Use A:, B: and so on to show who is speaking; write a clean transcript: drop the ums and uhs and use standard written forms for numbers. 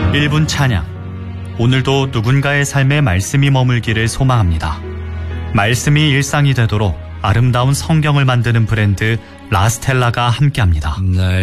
A: 1분 찬양. 오늘도 누군가의 삶에 말씀이 머물기를 소망합니다. 말씀이 일상이 되도록 아름다운 성경을 만드는 브랜드 라스텔라가 함께합니다.
B: 네.